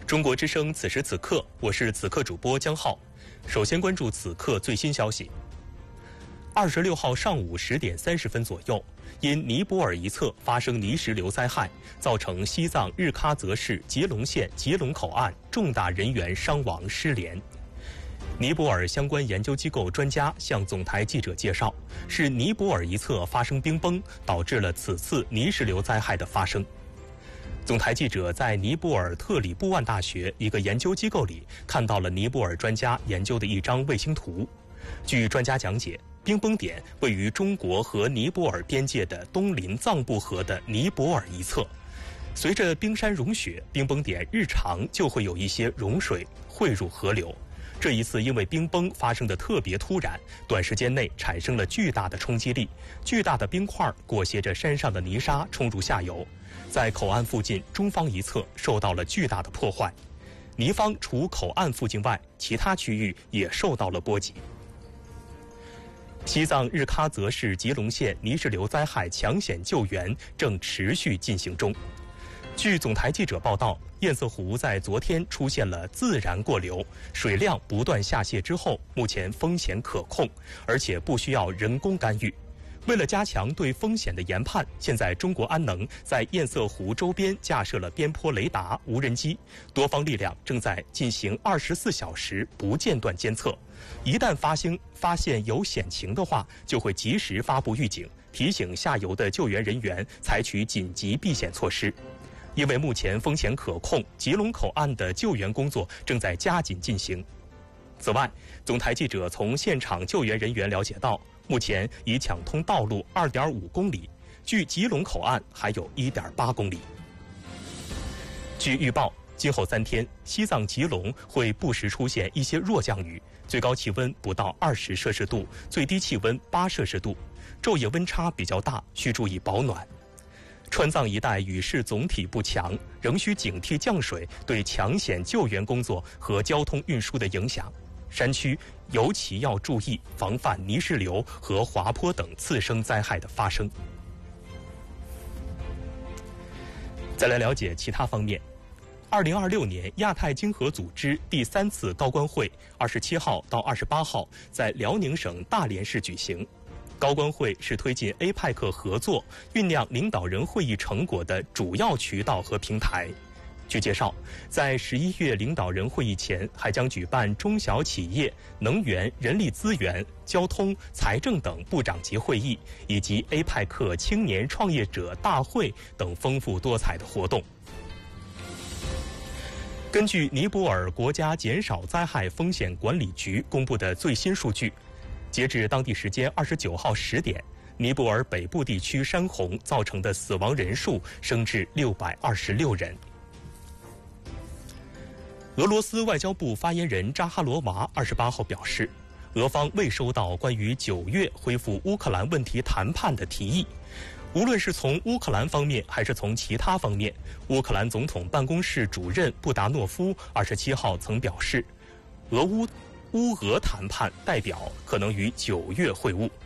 中国之声此时此刻，我是此刻主播江浩。首先关注此刻最新消息。26号上午10点30分左右，因尼泊尔一侧发生泥石流灾害，造成西藏日喀则市吉隆县吉隆口岸重大人员伤亡失联。尼泊尔相关研究机构专家向总台记者介绍，是尼泊尔一侧发生冰崩，导致了此次泥石流灾害的发生。总台记者在尼泊尔特里布万大学一个研究机构里看到了尼泊尔专家研究的一张卫星图。据专家讲解，冰崩点位于中国和尼泊尔边界的东临藏布河的尼泊尔一侧。随着冰山融雪，冰崩点日常就会有一些融水汇入河流。这一次因为冰崩发生的特别突然，短时间内产生了巨大的冲击力，巨大的冰块裹挟着山上的泥沙冲入下游，在口岸附近中方一侧受到了巨大的破坏。尼方除口岸附近外，其他区域也受到了波及。西藏日喀则市吉隆县泥石流灾害抢险救援正持续进行中。据总台记者报道，堰塞湖在昨天出现了自然过流，水量不断下泄之后，目前风险可控，而且不需要人工干预。为了加强对风险的研判，现在中国安能在堰塞湖周边架设了边坡雷达、无人机，多方力量正在进行24小时不间断监测。一旦发现有险情的话，就会及时发布预警，提醒下游的救援人员采取紧急避险措施。因为目前风险可控，吉隆口岸的救援工作正在加紧进行。此外，总台记者从现场救援人员了解到，目前已抢通道路2.5公里，距吉隆口岸还有1.8公里。据预报，今后3天，西藏吉隆会不时出现一些弱降雨，最高气温不到20摄氏度，最低气温8摄氏度，昼夜温差比较大，需注意保暖。川藏一带雨势总体不强，仍需警惕降水对抢险救援工作和交通运输的影响。山区尤其要注意防范泥石流和滑坡等次生灾害的发生。再来了解其他方面。2026年亚太经合组织第3次高官会27号到28号在辽宁省大连市举行。高官会是推进 APEC 合作、酝酿领导人会议成果的主要渠道和平台。据介绍，在11月领导人会议前，还将举办中小企业、能源、人力资源、交通、财政等部长级会议，以及 APEC 青年创业者大会等丰富多彩的活动。根据尼泊尔国家减少灾害风险管理局公布的最新数据，截至当地时间29号10点，尼泊尔北部地区山洪造成的死亡人数升至626人。俄罗斯外交部发言人扎哈罗娃28号表示，俄方未收到关于9月恢复乌克兰问题谈判的提议。无论是从乌克兰方面还是从其他方面，乌克兰总统办公室主任布达诺夫27号曾表示，乌俄谈判代表可能于9月会晤。